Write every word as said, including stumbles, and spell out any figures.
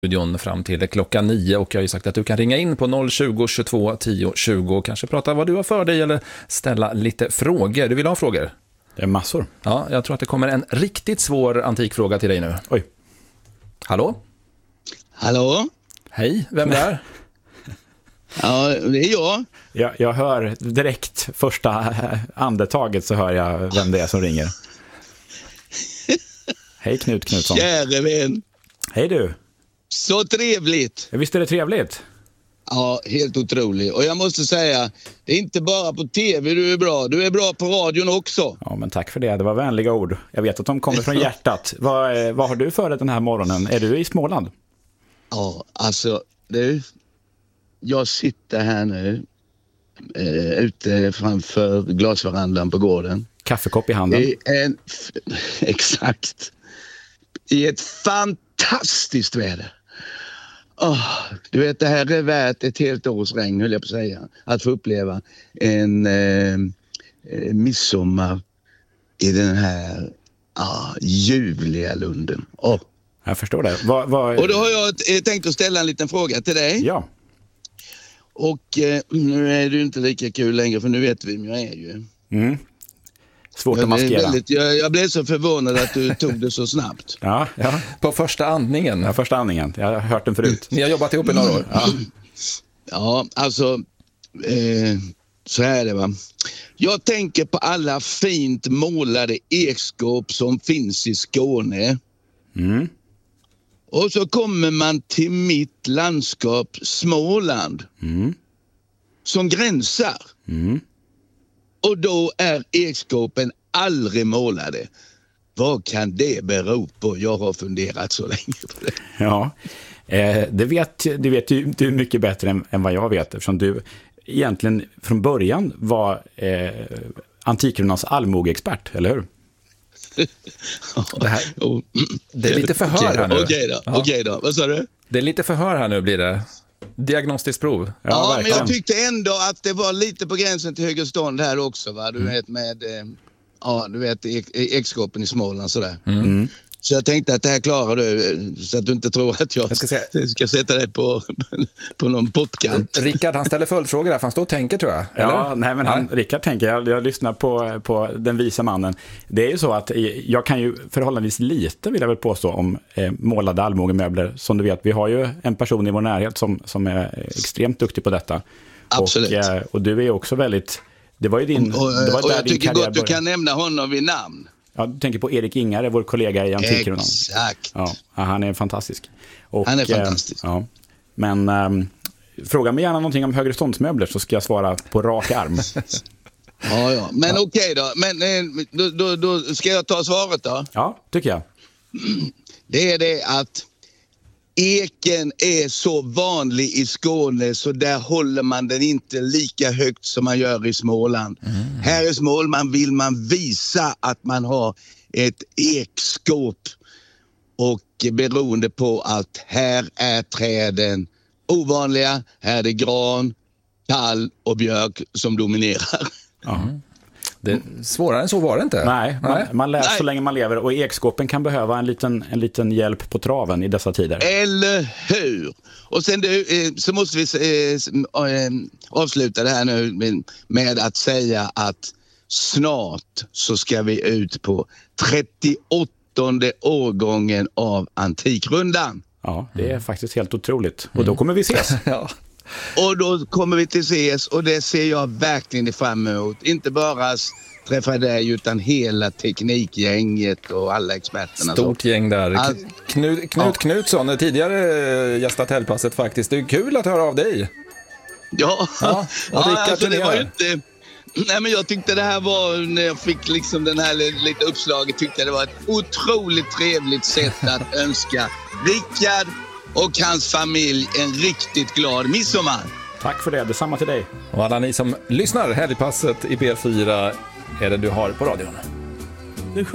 studion fram till klockan nio, och jag har ju sagt att du kan ringa in på noll tjugo, tjugotvå, tio, tjugo och kanske prata vad du har för dig eller ställa lite frågor. Du vill ha frågor? Det är massor. Ja, jag tror att det kommer en riktigt svår antikfråga till dig nu. Oj. Hallå? Hallå? Hej, vem är det? Ja, det är jag. jag. Jag hör direkt första andetaget så hör jag vem det är som ringer. Hej Knut Knutsson. Käre vän. Hej du. Så trevligt. Visst är det trevligt? Ja, helt otroligt. Och jag måste säga, det är inte bara på tv du är bra. Du är bra på radion också. Ja, men tack för det. Det var vänliga ord. Jag vet att de kommer från hjärtat. vad, vad har du för dig den här morgonen? Är du i Småland? Ja, alltså, du. Jag sitter här nu eh, ute framför glasverandan på gården. Kaffekopp i handen. I en, exakt. I ett fantastiskt väder. Oh, du vet, det här är värt ett helt års regn, höll jag på att säga. Att få uppleva en eh, midsommar i den här ah, ljuvliga lunden. Oh. Jag förstår det. Vad, vad... Och då har jag t- tänkt att ställa en liten fråga till dig. Ja. Och eh, nu är det ju inte lika kul längre, för nu vet vi vem jag är ju. Mm. Svårt Men att maskera. väldigt, jag, jag blev så förvånad att du tog det så snabbt. Ja, ja. På första andningen. Ja, första andningen. Jag har hört den förut. Ni har jobbat ihop i några år. Ja, Ja, alltså eh, så här är det, va. Jag tänker på alla fint målade ekskåp som finns i Skåne. mm. Och så kommer man till mitt landskap Småland. Mm. Som gränsar. Mm. Och då är ekskåpen aldrig målade. Vad kan det bero på? Jag har funderat så länge på det. Ja, eh, det vet, det vet du, du mycket bättre än, än vad jag vet, eftersom du egentligen från början var eh, Antikrunans allmogeexpert, eller hur? Det, här, det är lite förhör här nu. Okej då, Ja. okej då. Vad sa du? Det är lite förhör här nu blir det. Diagnostiskt prov. Ja, Ja, men verkligen. jag tyckte ändå att det var lite på gränsen till högerstånd här också, va? Du Mm. vet med, eh, ja, du vet ek- ekskåpen i Småland sådär. Mm. Så jag tänkte att det här klarar du, eh, så att du inte tror att jag, Jag ska säga- ska sätta dig på, på någon pottkant. Rickard, han ställer följdfrågor där, för han står och tänker, tror jag. Ja, eller? nej men han, Rickard tänker, jag, jag lyssnar på, på den visa mannen. Det är ju så att jag kan ju förhållandevis lite, vill jag väl påstå, om eh, målade allmogemöbler. Som du vet, vi har ju en person i vår närhet som, som är extremt duktig på detta. Absolut. Och, eh, och du är också väldigt, det var ju din, Och, det var och där jag din tycker karriär gott du började. kan nämna honom vid namn. Ja, du tänker på Erik Ingare, vår kollega i Antikronan. Exakt. Ja, han är fantastisk. Och, Han är fantastisk. Eh, ja. Men ähm, fråga mig gärna någonting om högre ståndsmöbler så ska jag svara på rak arm. Ja, ja. Men ja. Okej då. Men eh, då, då, då ska jag ta svaret då. Ja, tycker jag. Det är det att eken är så vanlig i Skåne, så där håller man den inte lika högt som man gör i Småland. Mm. Här i Småland vill man visa att man har ett ekskåp, och beroende på att här är träden ovanliga, här är det gran, tall och björk som dominerar. Ja. Det, svårare än så var det inte. Nej, man, Nej. man lär Nej. så länge man lever, och ekskåpen kan behöva en liten, en liten hjälp på traven i dessa tider. Eller hur? Och sen du, eh, så måste vi eh, eh, avsluta det här nu med, med att säga att snart så ska vi ut på trettioåttonde årgången av Antikrundan. Ja, det är faktiskt helt otroligt. Och då kommer vi ses. Ja. Och då kommer vi till ses, och det ser jag verkligen fram emot. Inte bara träffa dig utan hela teknikgänget och alla experterna. Stort gäng där. All... Knut, Knut Ja. Knutsson, tidigare gästat Helgpasset faktiskt. Det är kul att höra av dig. Ja, Ja, ja, och Rickard alltså det var ju turnerar. inte... Nej, men jag tyckte det här var, när jag fick liksom den här li- lite uppslaget, tyckte jag det var ett otroligt trevligt sätt att önska Rickard och hans familj en riktigt glad midsommar. Tack för det, detsamma till dig. Och alla ni som lyssnar, Helgpasset i B fyra är det du har på radion.